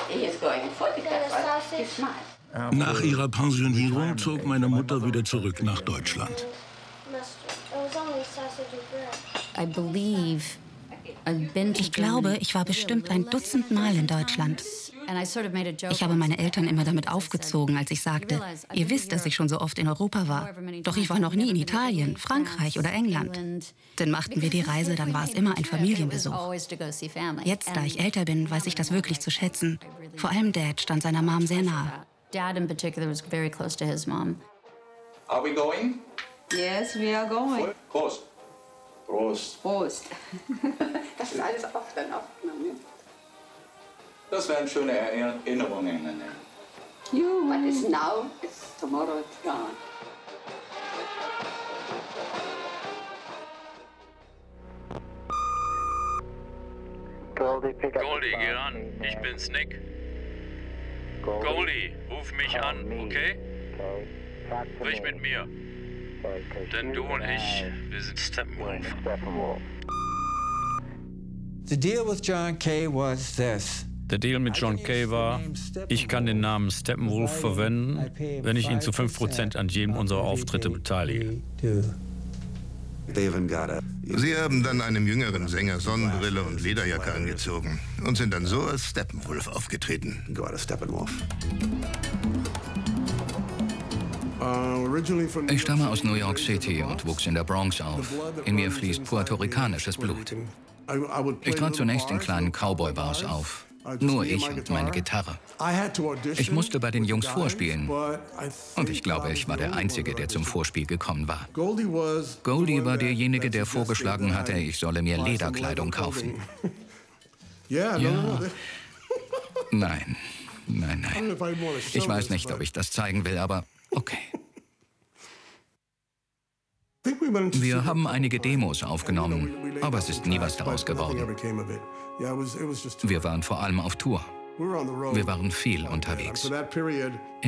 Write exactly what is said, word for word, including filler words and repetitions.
Nach ihrer Pensionierung zog meine Mutter wieder zurück nach Deutschland. Ich glaube, ich war bestimmt ein Dutzend Mal in Deutschland. Ich habe meine Eltern immer damit aufgezogen, als ich sagte, ihr wisst, dass ich schon so oft in Europa war. Doch ich war noch nie in Italien, Frankreich oder England. Denn machten wir die Reise, dann war es immer ein Familienbesuch. Jetzt, da ich älter bin, weiß ich das wirklich zu schätzen. Vor allem Dad stand seiner Mom sehr nahe. Dad in particular was very close to his mom. Are we going? Yes, we are going. Prost. Prost. Prost. Das ist alles auch dann aufgenommen. Das wären schöne Erinnerungen. You, what is now, is tomorrow gone. Goldie, geh ran. Ich bin's, Nick. Goldie, ruf mich an, okay? Sprich mit mir. Denn du und ich, wir sind Steppenwolf. The deal with John Kay was this. Der Deal mit John Kay war, ich kann den Namen Steppenwolf verwenden, wenn ich ihn zu fünf Prozent an jedem unserer Auftritte beteilige. Sie haben dann einem jüngeren Sänger Sonnenbrille und Lederjacke angezogen und sind dann so als Steppenwolf aufgetreten. Ich stamme aus New York City und wuchs in der Bronx auf. In mir fließt puerto-ricanisches Blut. Ich trat zunächst in kleinen Cowboy-Bars auf. Nur ich und meine Gitarre. Ich musste bei den Jungs vorspielen. Und ich glaube, ich war der Einzige, der zum Vorspiel gekommen war. Goldie war derjenige, der vorgeschlagen hatte, ich solle mir Lederkleidung kaufen. Ja. Nein, nein, nein. Ich weiß nicht, ob ich das zeigen will, aber okay. Wir haben einige Demos aufgenommen, aber es ist nie was daraus geworden. Wir waren vor allem auf Tour. Wir waren viel unterwegs.